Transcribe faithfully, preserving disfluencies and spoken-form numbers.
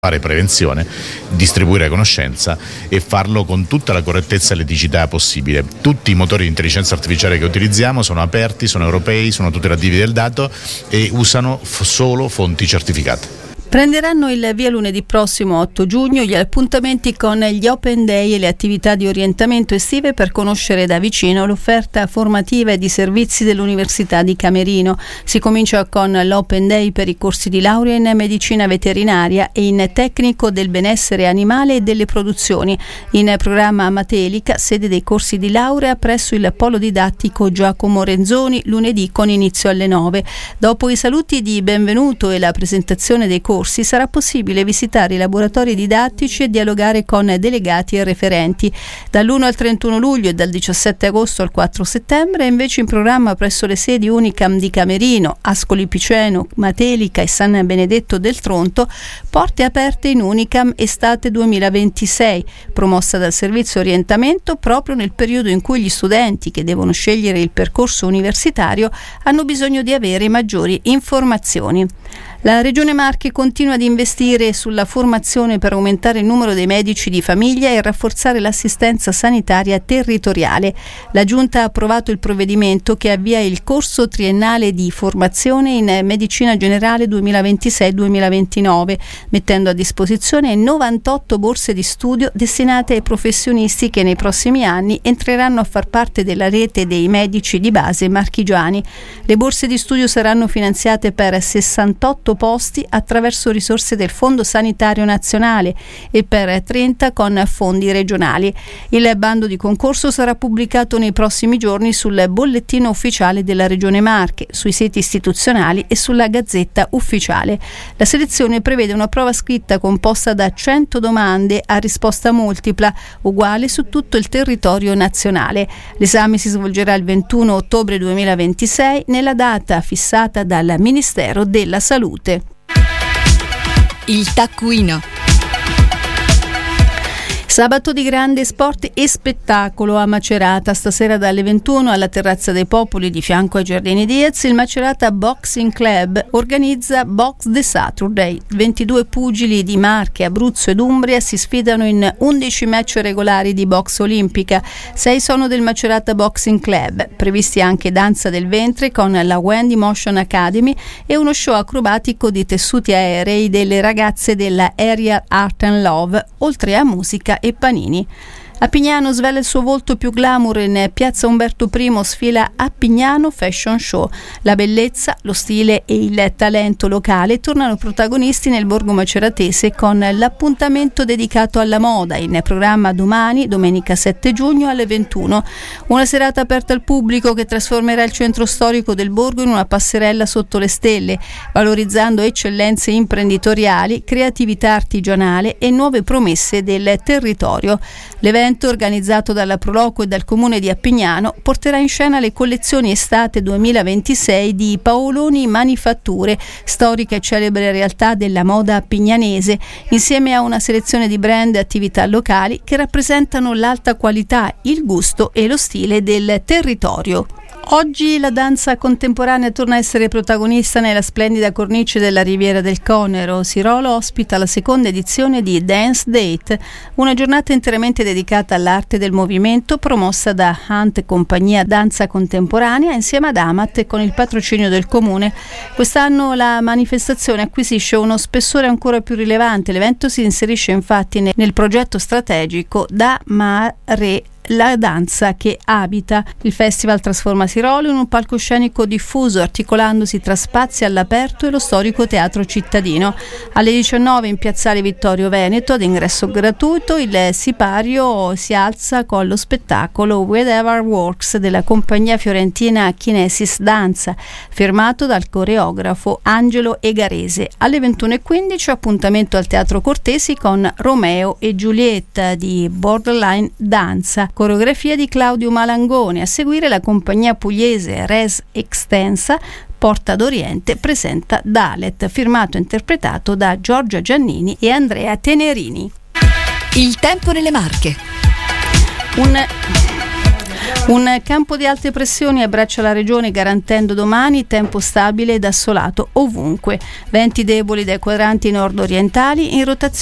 fare prevenzione, distribuire conoscenza e farlo con tutta la correttezza e l'eticità possibile. Tutti i motori di intelligenza artificiale che utilizziamo sono aperti, sono europei, sono tutelativi del dato e usano f- solo fonti certificate. Prenderanno il via lunedì prossimo otto giugno gli appuntamenti con gli Open Day e le attività di orientamento estive per conoscere da vicino l'offerta formativa e di servizi dell'Università di Camerino. Si comincia con l'Open Day per i corsi di laurea in medicina veterinaria e in tecnico del benessere animale e delle produzioni. In programma Matelica, sede dei corsi di laurea presso il Polo Didattico Giacomo Renzoni, lunedì con inizio alle nove. Dopo i saluti di benvenuto e la presentazione dei corsi, sarà possibile visitare i laboratori didattici e dialogare con delegati e referenti. Dall'primo al trentuno luglio e dal diciassette agosto al quattro settembre è invece in programma presso le sedi Unicam di Camerino, Ascoli Piceno, Matelica e San Benedetto del Tronto, porte aperte in Unicam estate duemilaventisei, promossa dal servizio orientamento proprio nel periodo in cui gli studenti che devono scegliere il percorso universitario hanno bisogno di avere maggiori informazioni. La Regione Marche continua ad investire sulla formazione per aumentare il numero dei medici di famiglia e rafforzare l'assistenza sanitaria territoriale. La Giunta ha approvato il provvedimento che avvia il corso triennale di formazione in medicina generale duemilaventisei duemilaventinove, mettendo a disposizione novantotto borse di studio destinate ai professionisti che nei prossimi anni entreranno a far parte della rete dei medici di base marchigiani. Le borse di studio saranno finanziate per sessantotto posti attraverso risorse del Fondo Sanitario Nazionale e per trenta con fondi regionali. Il bando di concorso sarà pubblicato nei prossimi giorni sul bollettino ufficiale della Regione Marche, sui siti istituzionali e sulla Gazzetta Ufficiale. La selezione prevede una prova scritta composta da cento domande a risposta multipla, uguale su tutto il territorio nazionale. L'esame si svolgerà il ventuno ottobre duemilaventisei nella data fissata dal Ministero della Salute. Il taccuino. Sabato di grande sport e spettacolo a Macerata. Stasera dalle ventuno alla Terrazza dei Popoli di fianco ai Giardini Diez il Macerata Boxing Club organizza Box the Saturday. ventidue pugili di Marche, Abruzzo ed Umbria si sfidano in undici match regolari di box olimpica. sei sono del Macerata Boxing Club. Previsti anche danza del ventre con la Wendy Motion Academy e uno show acrobatico di tessuti aerei delle ragazze della Aerial Art and Love, oltre a musica e panini. A Pignano svela il suo volto più glamour in piazza Umberto I sfila a Pignano Fashion Show. La bellezza, lo stile e il talento locale tornano protagonisti nel borgo maceratese con l'appuntamento dedicato alla moda in programma domani, domenica sette giugno alle ventuno. Una serata aperta al pubblico che trasformerà il centro storico del borgo in una passerella sotto le stelle, valorizzando eccellenze imprenditoriali, creatività artigianale e nuove promesse del territorio. L'evento, organizzato dalla Proloco e dal Comune di Appignano, porterà in scena le collezioni estate duemilaventisei di Paoloni Manifatture, storica e celebre realtà della moda appignanese, insieme a una selezione di brand e attività locali che rappresentano l'alta qualità, il gusto e lo stile del territorio. Oggi la danza contemporanea torna a essere protagonista nella splendida cornice della Riviera del Conero. Sirolo ospita la seconda edizione di Dance Date, una giornata interamente dedicata all'arte del movimento promossa da Hunt Compagnia Danza Contemporanea insieme ad Amat e con il patrocinio del Comune. Quest'anno la manifestazione acquisisce uno spessore ancora più rilevante. L'evento si inserisce infatti nel progetto strategico Da Mare la danza che abita. Il festival trasforma Sirolo in un palcoscenico diffuso, articolandosi tra spazi all'aperto e lo storico teatro cittadino. Alle diciannove in piazzale Vittorio Veneto, ad ingresso gratuito, il sipario si alza con lo spettacolo Whatever Works della compagnia fiorentina Kinesis Danza, firmato dal coreografo Angelo Egarese. Alle ventuno e quindici appuntamento al Teatro Cortesi con Romeo e Giulietta di Borderline Danza, coreografia di Claudio Malangone. A seguire la compagnia pugliese Res Extensa Porta d'Oriente presenta Dalet, firmato e interpretato da Giorgia Giannini e Andrea Tenerini. Il tempo nelle Marche. Un Un campo di alte pressioni abbraccia la regione garantendo domani tempo stabile ed assolato ovunque. Venti deboli dai quadranti nord-orientali in rotazione